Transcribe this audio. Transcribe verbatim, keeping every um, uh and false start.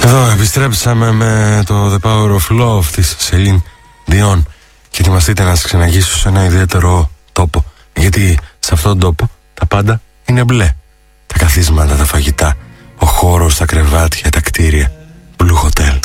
Εδώ επιστρέψαμε με το The Power of Love της Celine Dion και ετοιμαστείτε να σας ξαναγήσω σε ένα ιδιαίτερο τόπο, γιατί σε αυτόν τον τόπο τα πάντα είναι μπλε. Τα καθίσματα, τα φαγητά, ο χώρος, τα κρεβάτια, τα κτίρια. Blue Hotel.